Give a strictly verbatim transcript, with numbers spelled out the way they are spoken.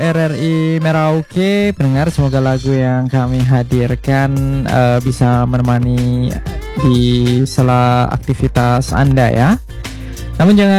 R R I Merauke, pendengar, semoga lagu yang kami hadirkan uh, bisa menemani di sela aktivitas Anda ya. Namun jangan